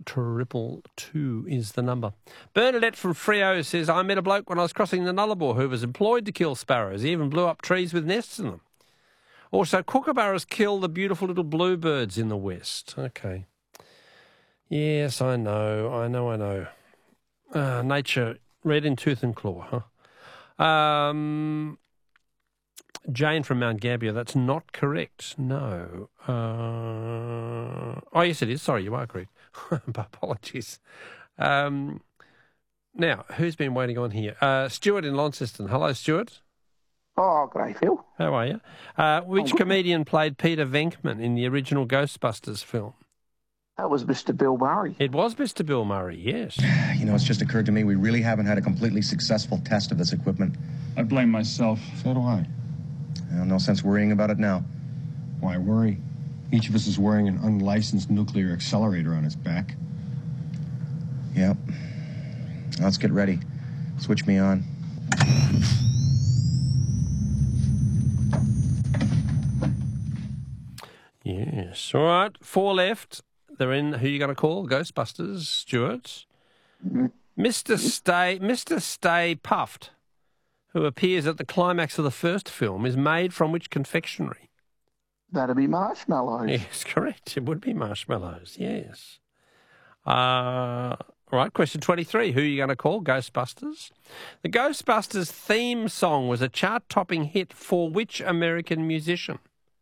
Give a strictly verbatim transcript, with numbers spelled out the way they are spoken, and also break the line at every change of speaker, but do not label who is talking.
triple two is the number. Bernadette from Freo says, I met a bloke when I was crossing the Nullarbor who was employed to kill sparrows. He even blew up trees with nests in them. Also, kookaburras kill the beautiful little bluebirds in the west. Okay. Yes, I know, I know, I know. Uh, nature, red in tooth and claw, huh? Um, Jane from Mount Gambier, that's not correct. No. Uh, oh, yes, it is. Sorry, you are correct. Apologies. Um, now, who's been waiting on here? Uh, Stuart in Launceston. Hello, Stuart.
Oh, good day, Phil.
How are you? Uh, which
Oh,
comedian played Peter Venkman in the original Ghostbusters film?
That was Mister Bill Murray.
It was Mister Bill Murray, yes.
You know, it's just occurred to me we really haven't had a completely successful test of this equipment.
I blame myself.
So do I. Well, no sense worrying about it now.
Why worry? Each of us is wearing an unlicensed nuclear accelerator on his back.
Yep. Let's get ready. Switch me on.
Yes. All right. Four left. They're in. Who are you going to call? Ghostbusters, Stuart. Mister Stay, Mister Stay Puffed, who appears at the climax of the first film, is made from which confectionery?
That'd be marshmallows.
Yes, correct. It would be marshmallows. Yes. Uh, all right. Question twenty-three. Who are you going to call? Ghostbusters. The Ghostbusters theme song was a chart-topping hit for which American musician?